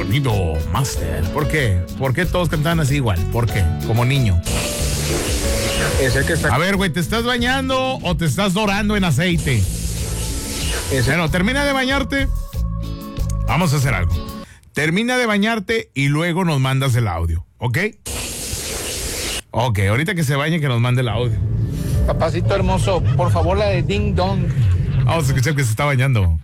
Sonido Master. ¿Por qué? ¿Por qué todos cantaban así igual? ¿Por qué? Como niño. Ese que está... A ver, güey, ¿te estás bañando o te estás dorando en aceite? Bueno, termina de bañarte. Vamos a hacer algo. Termina de bañarte y luego nos mandas el audio, ¿ok? Ok, ahorita que se bañe que nos mande el audio. Papacito hermoso, por favor, la de Ding Dong. Vamos a escuchar que se está bañando.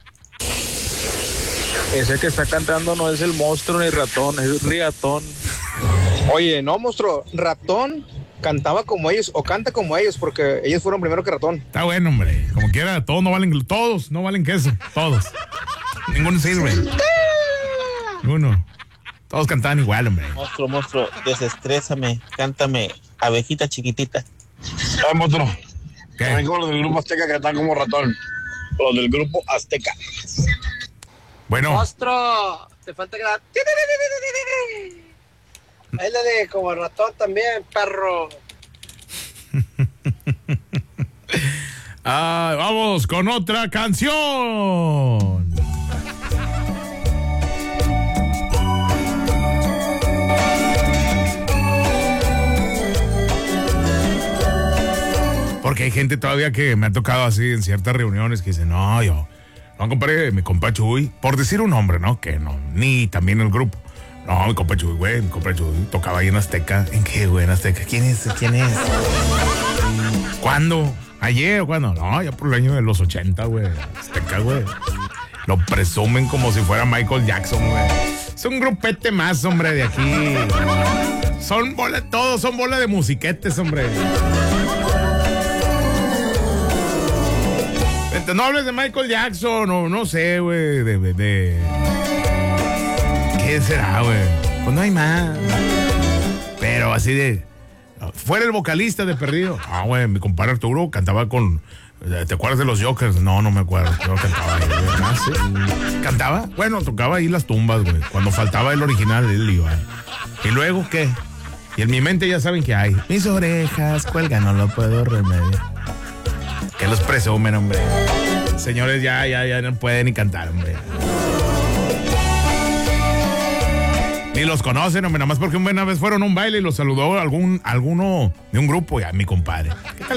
Ese que está cantando no es el monstruo ni ratón, es riatón. Oye, no, monstruo, ratón cantaba como ellos o canta como ellos porque ellos fueron primero que ratón. Está bueno, hombre. Como quiera, todos no valen queso. Todos. Ninguno sirve. Ninguno. Todos cantaban igual, hombre. Monstruo, desestrésame, cántame, abejita chiquitita. Ay, monstruo. ¿Qué? También como los del grupo Azteca que están como ratón. Los del grupo Azteca. Bueno, Monstruo, te falta grabar. Bailale como ratón también, perro. vamos con otra canción. Porque hay gente todavía que me ha tocado así en ciertas reuniones que dice, no, compadre, mi compa Chuy, por decir un nombre, ¿no? Que no, ni también el grupo. No, mi compa Chuy, güey, tocaba ahí en Azteca. ¿En qué, güey, en Azteca? ¿Quién es? ¿Cuándo? ¿Ayer o cuándo? No, ya por el año de los 80, güey, Azteca, güey. Lo presumen como si fuera Michael Jackson, güey. Es un grupete más, hombre, de aquí. Todos son bola de musiquetes, hombre. No hables de Michael Jackson o no sé, güey, ¿qué será, güey? Pues no hay más. Pero así de... Fuera el vocalista de perdido. Güey, mi compadre Arturo cantaba con... ¿Te acuerdas de los Jokers? No me acuerdo. Yo cantaba ahí, güey. ¿Sí? ¿Cantaba? Bueno, tocaba ahí las tumbas, güey. Cuando faltaba el original, él iba. ¿Y luego qué? Y en mi mente ya saben que hay. Mis orejas cuelgan, no lo puedo remediar. Que los presumen, hombre. Señores, ya no pueden ni cantar, hombre. Ni los conocen, hombre, nada más porque una vez fueron a un baile y los saludó alguno de un grupo, ya mi compadre. ¿Qué tal?